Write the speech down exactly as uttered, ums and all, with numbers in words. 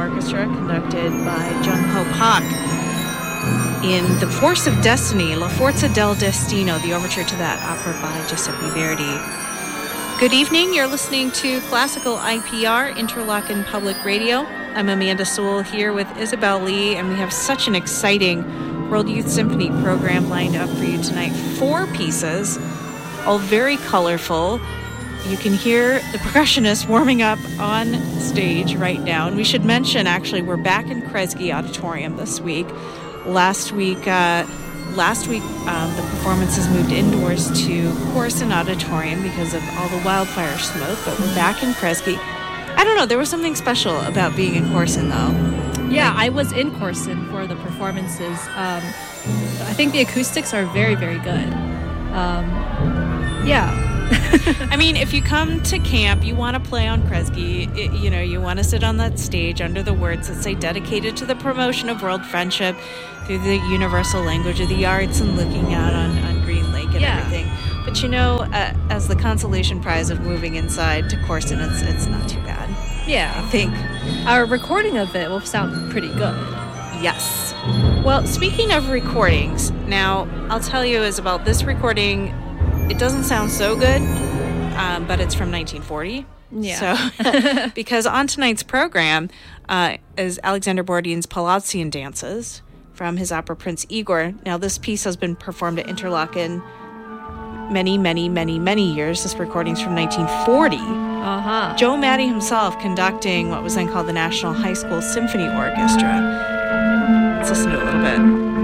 Orchestra, conducted by Jung Ho Pak, in The Force of Destiny, La Forza del Destino, the overture to that opera by Giuseppe Verdi. Good evening. You're listening to Classical I P R, Interlochen Public Radio. I'm Amanda Sewell here with Isabel Lee, and we have such an exciting World Youth Symphony program lined up for you tonight. Four pieces, all very colorful. You can hear the percussionists warming up on stage right now. And we should mention, actually, we're back in Kresge Auditorium this week. Last week, uh, last week um, the performances moved indoors to Corson Auditorium because of all the wildfire smoke, but we're back in Kresge. I don't know, there was something special about being in Corson, though. Yeah, I was in Corson for the performances. Um, I think the acoustics are very, very good. Um, yeah. I mean, if you come to camp, you want to play on Kresge, it, you know, you want to sit on that stage under the words that say dedicated to the promotion of world friendship through the universal language of the arts and looking out on, on Green Lake and yeah. everything. But you know, uh, as the consolation prize of moving inside to Corson, it's, it's not too bad. Yeah. I think. Our recording of it will sound pretty good. Yes. Well, speaking of recordings, now, I'll tell you is about this recording. It doesn't sound so good, um, but it's from nineteen forty. Yeah. So, because on tonight's program uh, is Alexander Borodin's Palazian Dances from his opera Prince Igor. Now, this piece has been performed at Interlochen many, many, many, many years. This recording's from nineteen forty. Uh-huh. Joe Matty himself conducting what was then called the National High School Symphony Orchestra. Let's listen to it a little bit.